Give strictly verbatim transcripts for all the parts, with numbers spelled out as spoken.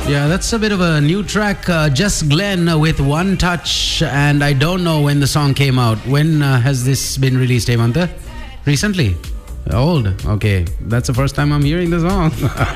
Yeah, that's a bit of a new track. Uh, Just Glenn uh, with One Touch, and I don't know when the song came out. When uh, has this been released, Hemanta? Recently? Old? Okay, that's the first time I'm hearing the song.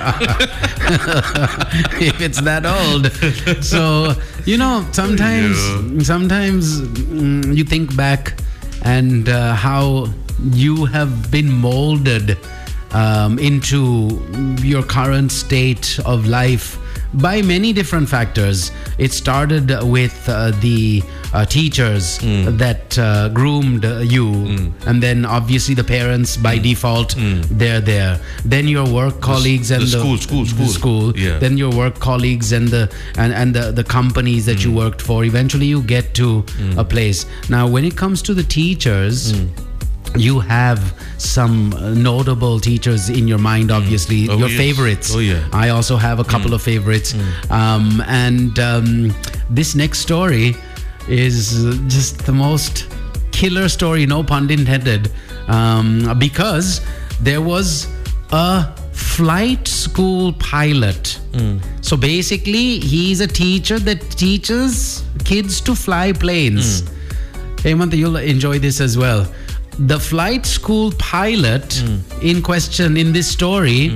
If it's that old. So, you know, sometimes, yeah. sometimes mm, you think back and uh, how you have been molded um, into your current state of life by many different factors. It started with uh, the uh, teachers mm. that uh, groomed uh, you, mm. and then obviously the parents by mm. default, mm. they're there. Then your work colleagues the, and the, the school, school, school, the school. Yeah. Then your work colleagues and the and and the, the companies that mm. you worked for. Eventually, you get to mm. a place. Now, when it comes to the teachers. Mm. You have some notable teachers in your mind, obviously, mm. oh, your yes. favorites. Oh, yeah. I also have a couple mm. of favorites. Mm. Um, and um, this next story is just the most killer story, no pun intended, um, because there was a flight school pilot. Mm. So basically, he's a teacher that teaches kids to fly planes. Mm. Hemanta, you'll enjoy this as well. The flight school pilot mm. in question in this story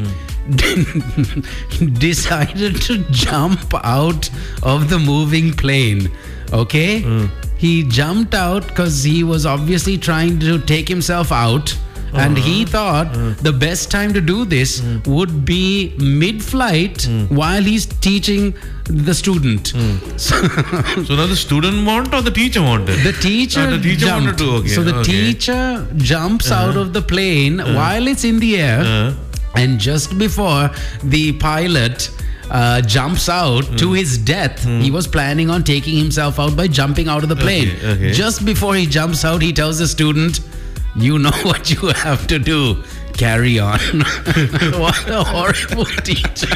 mm. decided to jump out of the moving plane. Okay? Mm. He jumped out because he was obviously trying to take himself out. Uh-huh. And he thought uh-huh. the best time to do this mm. would be mid-flight mm. while he's teaching the student. Mm. So, so now the student want or the teacher wanted? The teacher, uh, the teacher jumped. wanted to. Okay. So the okay. teacher jumps uh-huh. out of the plane uh-huh. while it's in the air, uh-huh. and just before the pilot Uh, jumps out mm. to his death. Mm. He was planning on taking himself out by jumping out of the plane. Okay, okay. Just before he jumps out, he tells the student, "You know what you have to do. Carry on." What a horrible teacher.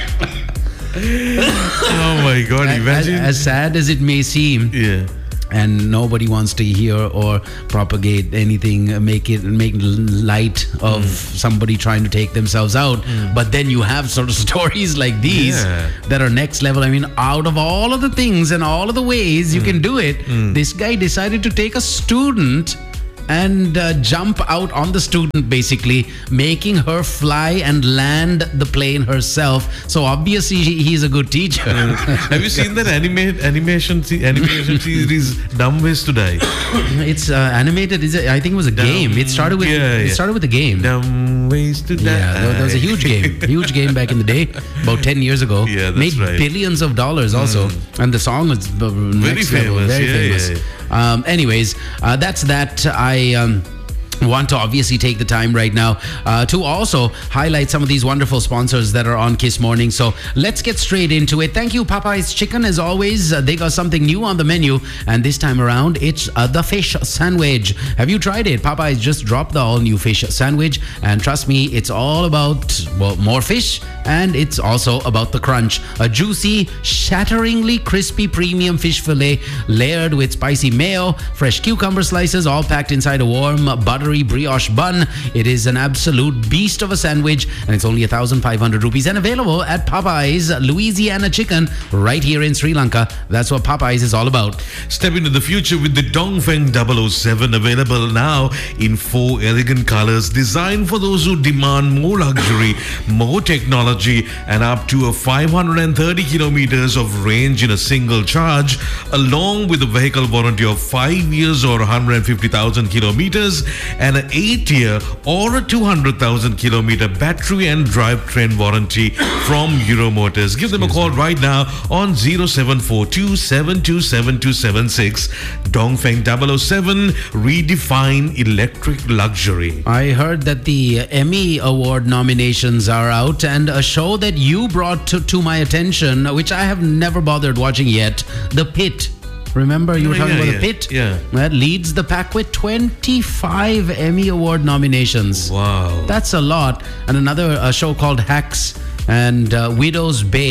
Oh my God, imagine. As, as sad as it may seem. Yeah. And nobody wants to hear or propagate anything, make it make light of mm. somebody trying to take themselves out. Mm. But then you have sort of stories like these yeah. that are next level. I mean, out of all of the things and all of the ways mm. you can do it, mm. this guy decided to take a student and uh, jump out on the student, basically making her fly and land the plane herself. So obviously he's a good teacher. Have you seen that anime, animation animation series Dumb Ways to Die? It's uh, animated. Is it, I think it was a Dumb, game. It started with yeah, it yeah. started with a game. Dumb Ways to Die. Yeah, there, there was a huge game, huge game back in the day, about ten years ago. Yeah, that's made right. billions of dollars also, mm. and the song was uh, very next famous. level, very yeah, famous. Yeah, yeah. Um, anyways, uh, that's that. I. Um, want to obviously take the time right now uh, to also highlight some of these wonderful sponsors that are on Kiss Morning. So let's get straight into it. Thank you, Popeye's Chicken. As always, uh, they got something new on the menu, and this time around it's uh, the fish sandwich. Have you tried it? Popeye's just dropped the all-new fish sandwich, and trust me, it's all about, well, more fish, and it's also about the crunch. A juicy, shatteringly crispy premium fish fillet layered with spicy mayo, fresh cucumber slices, all packed inside a warm, buttery brioche bun. It is an absolute beast of a sandwich, and it's only one thousand five hundred rupees and available at Popeye's Louisiana Chicken right here in Sri Lanka. That's what Popeye's is all about. Step into the future with the Dongfeng double oh seven, available now in four elegant colors, designed for those who demand more luxury, more technology, and up to a five hundred thirty kilometers of range in a single charge, along with a vehicle warranty of five years or one hundred fifty thousand kilometers, and an eight-year or a two hundred thousand kilometer battery and drivetrain warranty from Euro Motors. Give them a call right now on zero seven four two, seven two seven two seven six. Dongfeng double oh seven, redefine electric luxury. I heard that the Emmy Award nominations are out, and a show that you brought to, to my attention, which I have never bothered watching yet, The Pit. Remember, you were talking yeah, about yeah, The Pit? Yeah. That leads the pack with twenty-five Emmy Award nominations. Wow. That's a lot. And another uh, show called Hacks and uh, Widow's Bay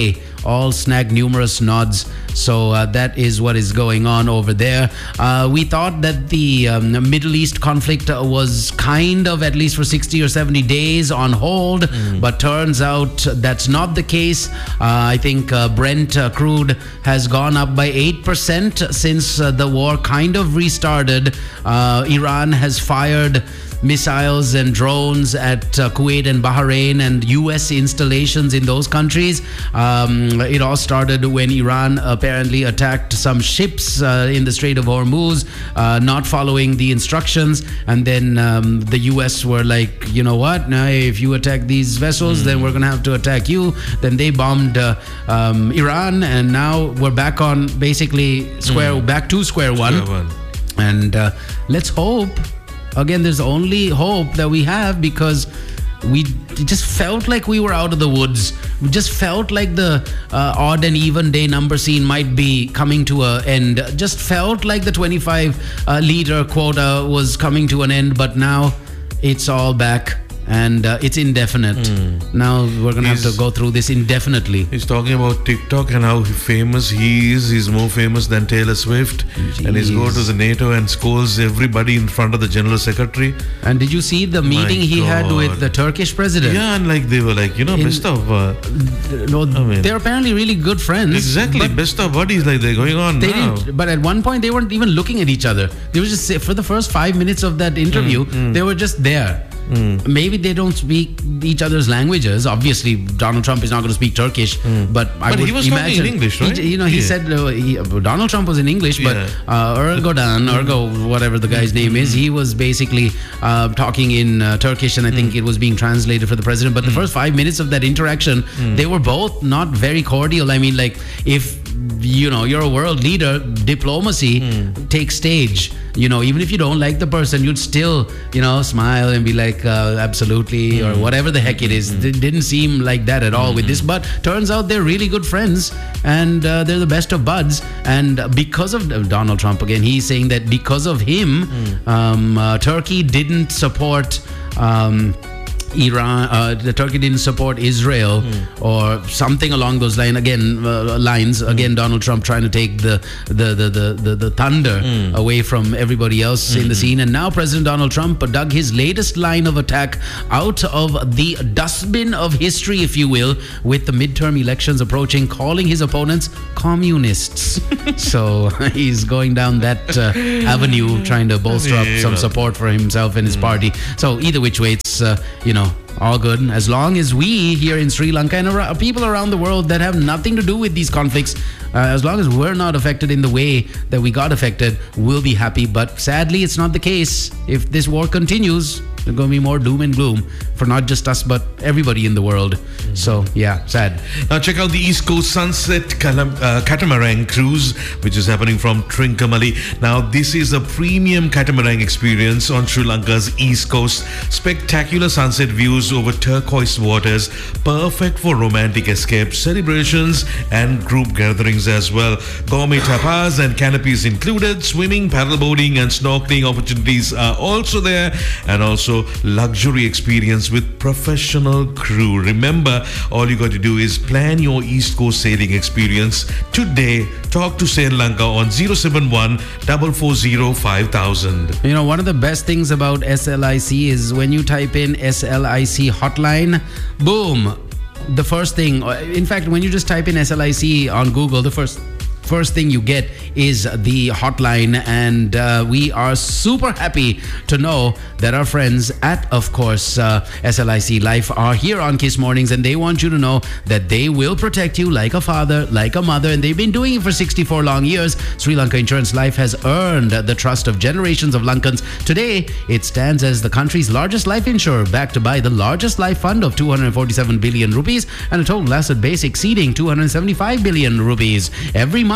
all snagged numerous nods. So uh, that is what is going on over there. Uh, we thought that the um, Middle East conflict uh, was kind of, at least for sixty or seventy days, on hold, mm. but turns out that's not the case. Uh, I think uh, Brent uh, crude has gone up by eight percent since uh, the war kind of restarted. Uh, Iran has fired missiles and drones at uh, Kuwait and Bahrain and U S installations in those countries. Um, it all started when Iran apparently attacked some ships uh, in the Strait of Hormuz, uh, not following the instructions. And then um, the U S were like, you know what? Now, if you attack these vessels, mm. then we're going to have to attack you. Then they bombed uh, um, Iran, and now we're back on basically square, mm. back to square one. Square one. And uh, let's hope. Again, there's only hope that we have, because we just felt like we were out of the woods. We just felt like the uh, odd and even day number scene might be coming to an end. Just felt like the twenty-five uh, liter quota was coming to an end, but now it's all back. And uh, it's indefinite. Mm. Now we're going to have to go through this indefinitely. He's talking about TikTok and how famous he is. He's more famous than Taylor Swift. Jeez. And he's going to the NATO and scolds everybody in front of the General Secretary. And did you see the meeting My he God. had with the Turkish president? Yeah, and like they were like, you know, in, best of... Uh, no, I mean, they're apparently really good friends. Exactly, best of buddies, like they're going on they now. Didn't, but at one point, they weren't even looking at each other. They were just, for the first five minutes of that interview, mm, mm. they were just there. Mm. Maybe they don't speak each other's languages. Obviously, Donald Trump is not going to speak Turkish, mm. but I but would he was imagine talking in English, right? He, you know, he yeah. said uh, he, Donald Trump was in English, but yeah. uh, Erdogan, Ergo, whatever the guy's name is, he was basically uh, talking in uh, Turkish, and I think mm. it was being translated for the president. But mm. the first five minutes of that interaction, mm. they were both not very cordial. I mean, like, if you know you're a world leader, diplomacy mm. takes stage. You know, even if you don't like the person, you'd still, you know, smile and be like, uh, absolutely, mm. or whatever the heck it is. Mm. It didn't seem like that at all mm. with this, but turns out they're really good friends, and uh, they're the best of buds. And because of Donald Trump, again, he's saying that because of him, mm. um, uh, Turkey didn't support um, Iran, uh, the Turkey didn't support Israel mm. or something along those lines. Again, uh, lines. Again, mm. Donald Trump trying to take the the the the, the, the thunder mm. away from everybody else mm-hmm. in the scene. And now President Donald Trump dug his latest line of attack out of the dustbin of history, if you will, with the midterm elections approaching, calling his opponents communists. So he's going down that uh, avenue, trying to bolster up some support for himself and his mm. party. So either which way, it's uh, you know. all good, as long as we here in Sri Lanka and ar- people around the world that have nothing to do with these conflicts, uh, as long as we're not affected in the way that we got affected, we'll be happy. But sadly, it's not the case. If this war continues, there's going to be more doom and gloom for not just us, but everybody in the world. Mm-hmm. So, yeah, sad. Now, check out the East Coast Sunset Calam- uh, Catamaran Cruise, which is happening from Trincomalee. Now, this is a premium catamaran experience on Sri Lanka's East Coast. Spectacular sunset views over turquoise waters, perfect for romantic escapes, celebrations, and group gatherings as well. Gourmet tapas and canopies included. Swimming, paddleboarding, and snorkeling opportunities are also there, and also luxury experience with professional crew. Remember, all you got to do is plan your East Coast sailing experience today. Talk to Sri Lanka on zero seven one, four four zero, five thousand. You know, one of the best things about S L I C is when you type in S L I C hotline, boom, the first thing, in fact, when you just type in S L I C on Google, the first First thing you get is the hotline, and uh, we are super happy to know that our friends at, of course, uh, S L I C Life are here on Kiss Mornings, and they want you to know that they will protect you like a father, like a mother, and they've been doing it for sixty-four long years. Sri Lanka Insurance Life has earned the trust of generations of Lankans. Today, it stands as the country's largest life insurer, backed by the largest life fund of two hundred forty-seven billion rupees and a total asset base exceeding two hundred seventy-five billion rupees. Every month,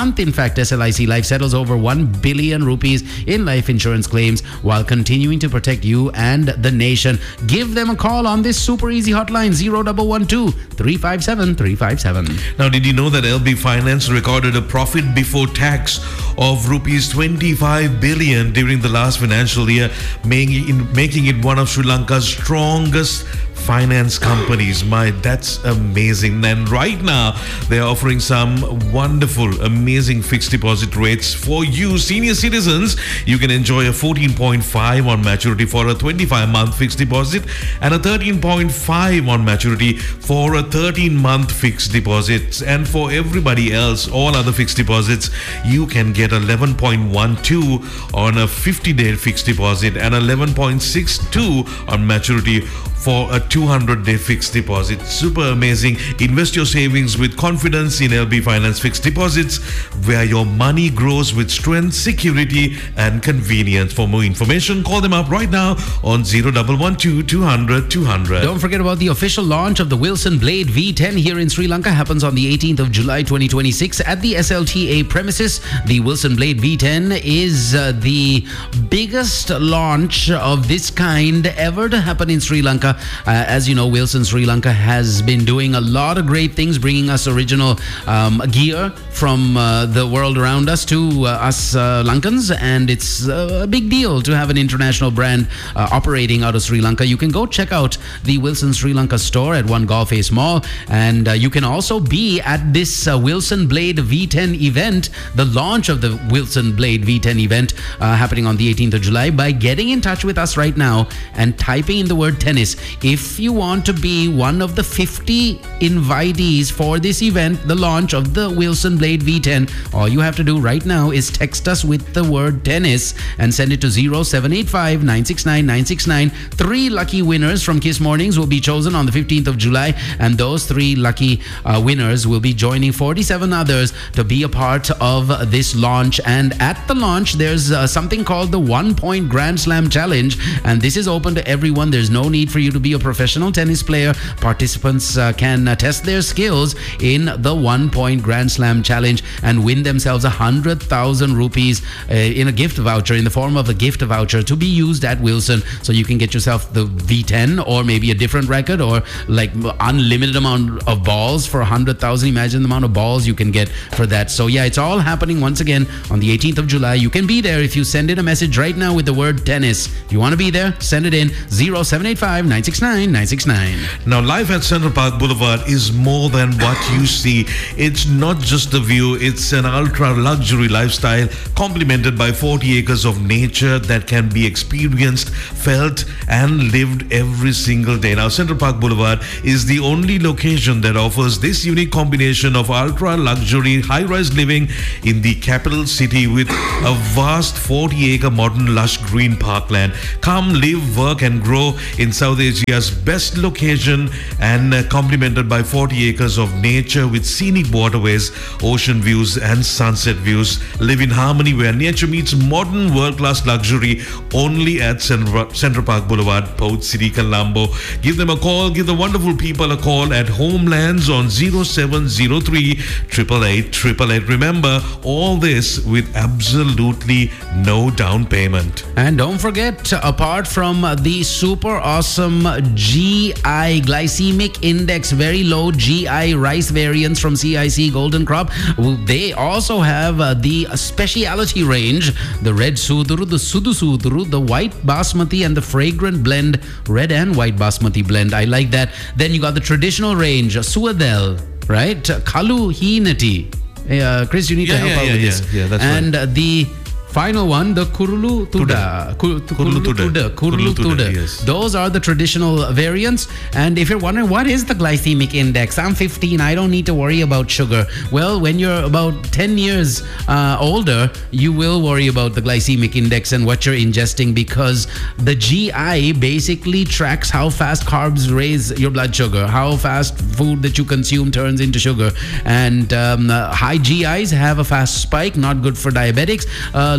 month. In fact, S L I C Life settles over one billion rupees in life insurance claims while continuing to protect you and the nation. Give them a call on this super easy hotline, zero one one two, three five seven, three five seven. Now, did you know that L B Finance recorded a profit before tax of rupees twenty-five billion during the last financial year, making it, making it one of Sri Lanka's strongest finance companies? My, that's amazing. And right now they're offering some wonderful, amazing fixed deposit rates for you senior citizens. You can enjoy a fourteen point five on maturity for a twenty-five month fixed deposit and a thirteen point five on maturity for a thirteen month fixed deposit. And for everybody else, all other fixed deposits, you can get eleven point one two on a fifty day fixed deposit and eleven point six two on maturity for a two hundred day fixed deposit. Super amazing. Invest your savings with confidence in L B Finance Fixed Deposits, where your money grows with strength, security and convenience. For more information, call them up right now on zero one one two, two hundred, two hundred. Don't forget about the official launch of the Wilson Blade V ten here in Sri Lanka. Happens on the eighteenth of July twenty twenty-six at the S L T A premises. The Wilson Blade V ten is uh, the biggest launch of this kind ever to happen in Sri Lanka. Uh, as you know, Wilson Sri Lanka has been doing a lot of great things, bringing us original um, gear from uh, the world around us to uh, us uh, Lankans, and it's uh, a big deal to have an international brand uh, operating out of Sri Lanka. You can go check out the Wilson Sri Lanka store at One Golf Ace Mall, and uh, you can also be at this uh, Wilson Blade V ten event, the launch of the Wilson Blade V ten event uh, happening on the eighteenth of July, by getting in touch with us right now and typing in the word tennis. If you want to be one of the fifty invitees for this event, the launch of the Wilson Blade V ten, all you have to do right now is text us with the word tennis and send it to zero seven eight five, nine six nine, nine six nine. Three lucky winners from Kiss Mornings will be chosen on the fifteenth of July, and those three lucky uh, winners will be joining forty-seven others to be a part of this launch. And at the launch, there's uh, something called the One Point Grand Slam Challenge, and this is open to everyone. There's no need for you to be a professional tennis player. Participants uh, can uh, test their skills in the One Point Grand Slam Challenge and win themselves a hundred thousand rupees uh, in a gift voucher, in the form of a gift voucher to be used at Wilson. So you can get yourself the V ten or maybe a different racket, or like unlimited amount of balls for a hundred thousand. Imagine the amount of balls you can get for that. So yeah, it's all happening once again on the eighteenth of July. You can be there if you send in a message right now with the word tennis. If you want to be there, send it in zero seven eight five, nine six nine, nine six nine. Now, life at Central Park Boulevard is more than what you see. It's not just the view, it's an ultra luxury lifestyle complemented by forty acres of nature that can be experienced, felt and lived every single day. Now, Central Park Boulevard is the only location that offers this unique combination of ultra luxury high-rise living in the capital city with a vast forty acre modern lush green parkland. Come live, work and grow in South Asia's best location, and uh, complemented by forty acres of nature with scenic waterways, ocean views and sunset views. Live in harmony where nature meets modern world-class luxury, only at Central, Central Park Boulevard, Port City, Colombo. Give them a call. Give the wonderful people a call at Homelands on zero seven zero three, eight eight eight, eight eight eight. Remember, all this with absolutely no down payment. And don't forget, apart from the super awesome G I glycemic index, very low G I rice variants from C I C Golden Crop, they also have uh, the speciality range, the red Suduru, the Sudu Suduru, the white basmati and the fragrant blend, red and white basmati blend. I like that. Then you got the traditional range, Suadel, right? Kalu Hinati. Uh, Chris, you need Yeah, to help yeah, out yeah, with yeah. this. Yeah, that's and right. uh, the final one, the Kurulu Tuda. Kurulu Tuda. Kurulu Tuda. Yes. Those are the traditional variants. And if you're wondering, what is the glycemic index? I'm fifteen. I don't need to worry about sugar. Well, when you're about ten years uh, older, you will worry about the glycemic index and what you're ingesting, because the G I basically tracks how fast carbs raise your blood sugar, how fast food that you consume turns into sugar. And um, uh, high G Is have a fast spike, not good for diabetics. Uh,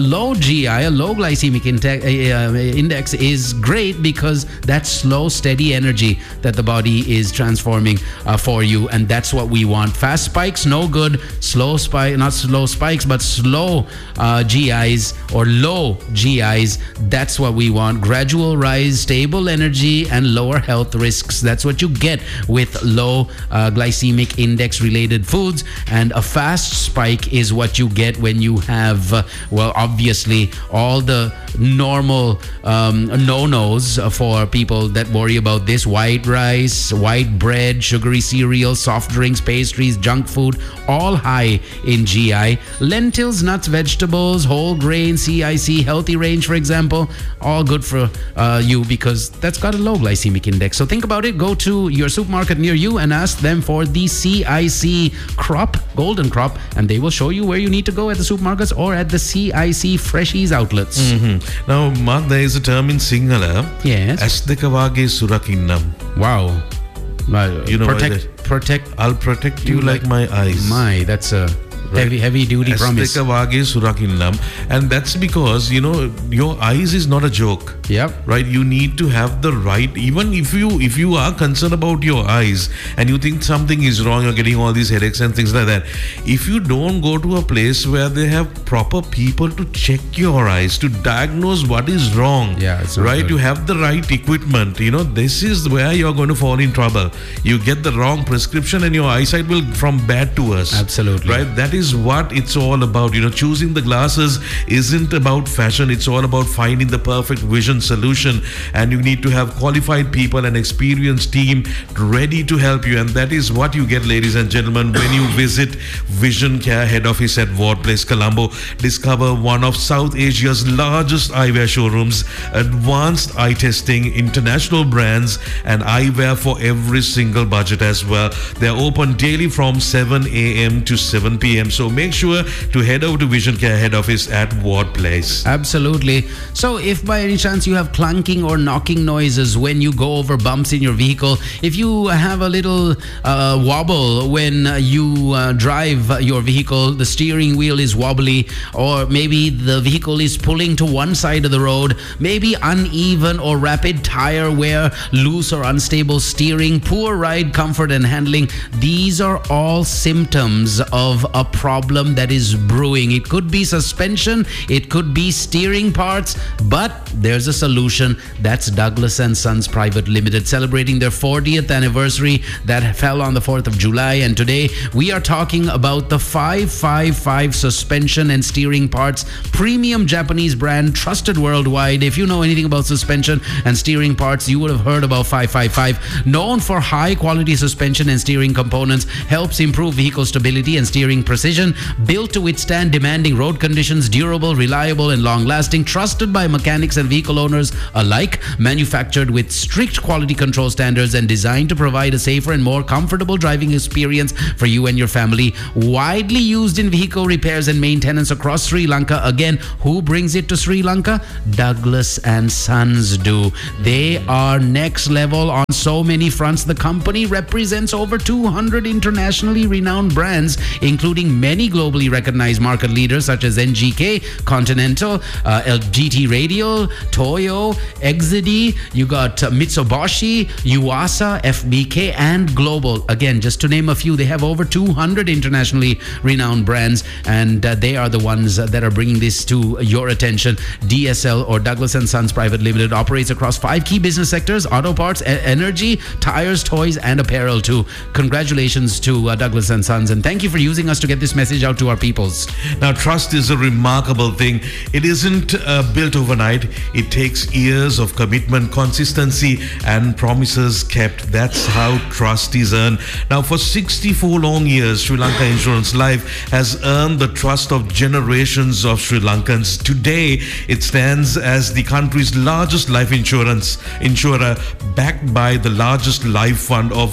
low G I, a low glycemic inte- uh, index is great because that's slow, steady energy that the body is transforming uh, for you, and that's what we want. Fast spikes, no good. Slow spike, not slow spikes, but slow uh, G Is or low G Is. That's what we want. Gradual rise, stable energy, and lower health risks. That's what you get with low uh, glycemic index related foods. And a fast spike is what you get when you have, uh, well, obviously, all the normal um, no-nos for people that worry about this: white rice, white bread, sugary cereal, soft drinks, pastries, junk food, all high in G I. Lentils, nuts, vegetables, whole grain, C I C, healthy range, for example, all good for uh, you because that's got a low glycemic index. So think about it. Go to your supermarket near you and ask them for the C I C crop, golden crop, and they will show you where you need to go at the supermarkets or at the C I C Freshies outlets. Mm-hmm. Now, Mark, there is a term in Sinhala. Yes. As deka wage surakinnam. Wow. Well, You know protect, why protect. I'll protect you You like, like- my eyes. My, that's a heavy, heavy duty As promise. deka wage surakinnam. And that's because, you know, your eyes is not a joke. Yep. Right, you need to have the right, even if you if you are concerned about your eyes and you think something is wrong, you're getting all these headaches and things like that, if you don't go to a place where they have proper people to check your eyes, to diagnose what is wrong, Yeah, it's not right, good. you have the right equipment, you know, this is where you're going to fall in trouble. You get the wrong prescription and your eyesight will from bad to worse. Absolutely. Right, that is what it's all about. You know, choosing the glasses isn't about fashion, it's all about finding the perfect vision solution, and you need to have qualified people and experienced team ready to help you, and that is what you get, ladies and gentlemen, when you visit Vision Care head office at Ward Place, Colombo. Discover one of South Asia's largest eyewear showrooms, advanced eye testing, international brands, and eyewear for every single budget as well. They're open daily from seven a.m. to seven p.m. So make sure to head over to Vision Care head office at Ward Place. Absolutely. So if by any chance you have clunking or knocking noises when you go over bumps in your vehicle, if you have a little uh, wobble when you uh, drive your vehicle, the steering wheel is wobbly, or maybe the vehicle is pulling to one side of the road, maybe uneven or rapid tire wear, loose or unstable steering, poor ride comfort and handling, these are all symptoms of a problem that is brewing. It could be suspension, it could be steering parts, but there's a solution. That's Douglas and Sons Private Limited, celebrating their fortieth anniversary that fell on the fourth of July, and today we are talking about the five five five suspension and steering parts, premium Japanese brand, trusted worldwide. If you know anything about suspension and steering parts, you would have heard about five five five. Known for high quality suspension and steering components, helps improve vehicle stability and steering precision, built to withstand demanding road conditions, durable, reliable, and long lasting, trusted by mechanics and vehicle owners alike, manufactured with strict quality control standards and designed to provide a safer and more comfortable driving experience for you and your family. Widely used in vehicle repairs and maintenance across Sri Lanka. Again, who brings it to Sri Lanka? Douglas and Sons do. They are next level on so many fronts. The company represents over two hundred internationally renowned brands, including many globally recognized market leaders such as N G K, Continental, uh, L G T Radio, Toyo, Exidi. You got uh, Mitsubishi, Yuasa, F B K, and Global. Again, just to name a few, they have over two hundred internationally renowned brands, and uh, they are the ones that are bringing this to your attention. D S L, or Douglas and Sons Private Limited, operates across five key business sectors: auto parts, e- energy, tires, toys, and apparel too. Congratulations to uh, Douglas and Sons, and thank you for using us to get this message out to our peoples. Now, trust is a remarkable thing. It isn't uh, built overnight. It takes years of commitment, consistency, and promises kept. That's how trust is earned. Now, for sixty-four long years, Sri Lanka Insurance Life has earned the trust of generations of Sri Lankans. Today, it stands as the country's largest life insurance insurer, backed by the largest life fund of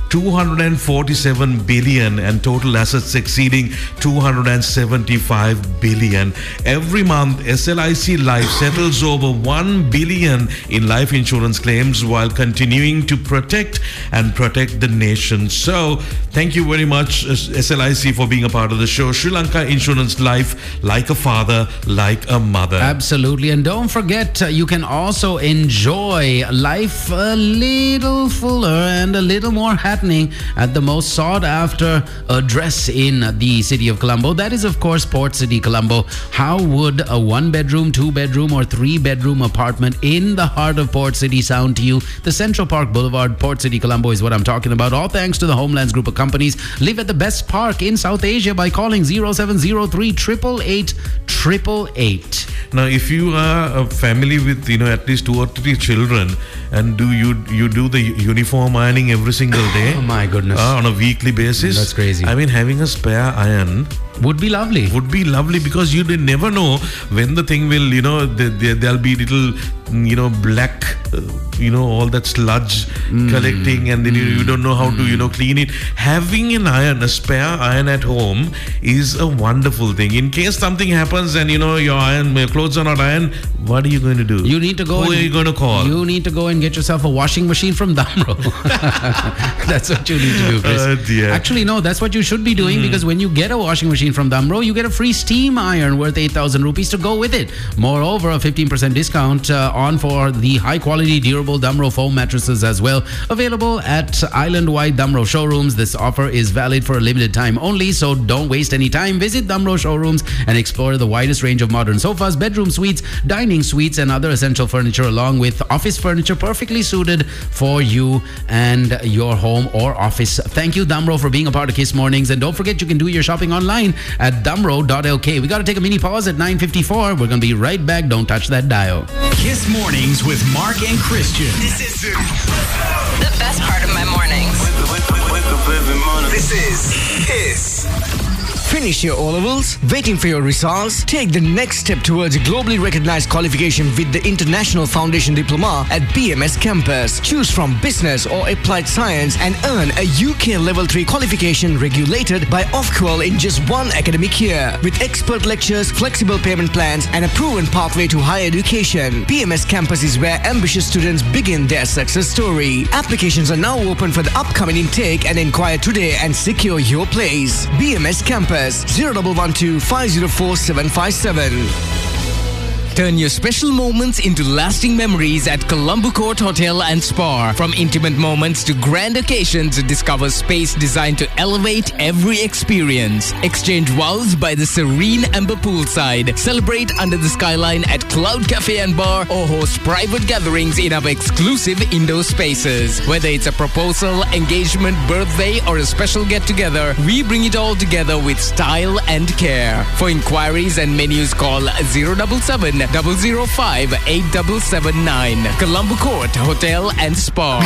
two hundred forty-seven billion and total assets exceeding two hundred seventy-five billion. Every month, S L I C Life settles over one billion in life insurance claims while continuing to protect and protect the nation. So, thank you very much, S L I C, for being a part of the show. Sri Lanka Insurance Life, like a father, like a mother. Absolutely. And don't forget, uh, you can also enjoy life a little fuller and a little more happening at the most sought after address in the city of Colombo. That is, of course, Port City, Colombo. How would a one bedroom, two bedroom, or three bedroom apartment in the heart of Port City sound to you? The Central Park Boulevard, Port City, Colombo is what I'm talking about. All thanks to the Homelands Group of companies. Live at the best park in South Asia by calling zero seven zero three, eight eight eight, eight eight eight. Now, if you are a family with, you know, at least two or three children, and do you you do the uniform ironing every single day? Oh my goodness. Uh, on a weekly basis. That's crazy. I mean, having a spare iron would be lovely. Would be lovely, because you did never know when the thing will, you know, there, there, there'll be little, you know, black, uh, you know, all that sludge mm. collecting, and then mm. you, you don't know how mm. to, you know, clean it. Having an iron, a spare iron at home is a wonderful thing. In case something happens and, you know, your iron, your clothes are not iron, what are you going to do? You need to go. Who and, are you going to call? You need to go and get yourself a washing machine from Damro. That's what you need to do, Chris. Uh, dear. Actually, no, that's what you should be doing, mm. because when you get a washing machine from Damro, you get a free steam iron worth eight thousand rupees to go with it. Moreover, a fifteen percent discount uh, on for the high quality durable Damro foam mattresses as well. Available at island-wide Damro showrooms. This offer is valid for a limited time only, so don't waste any time. Visit Damro showrooms and explore the widest range of modern sofas, bedroom suites, dining suites, and other essential furniture, along with office furniture perfectly suited for you and your home or office. Thank you, Damro, for being a part of Kiss Mornings. And don't forget, you can do your shopping online at damro dot l k. We got to take a mini pause at nine fifty-four. We're going to be right back. Don't touch that dial. Kiss Mornings with Mark and Christian. This is the best part of my mornings. This is Kiss. Finish your O-levels? Waiting for your results? Take the next step towards a globally recognized qualification with the International Foundation Diploma at B M S Campus. Choose from business or applied science and earn a U K Level three qualification regulated by Ofqual in just one academic year. With expert lectures, flexible payment plans, and a proven pathway to higher education, B M S Campus is where ambitious students begin their success story. Applications are now open for the upcoming intake, and inquire today and secure your place. B M S Campus, zero one one two, five zero four, seven five seven. Turn your special moments into lasting memories at Colombo Court Hotel and Spa. From intimate moments to grand occasions, discover space designed to elevate every experience. Exchange vows by the serene amber poolside. Celebrate under the skyline at Cloud Cafe and Bar, or host private gatherings in our exclusive indoor spaces. Whether it's a proposal, engagement, birthday, or a special get-together, we bring it all together with style and care. For inquiries and menus, call zero seven seven, zero zero five, eight seven seven nine. Colombo Court Hotel and Spa.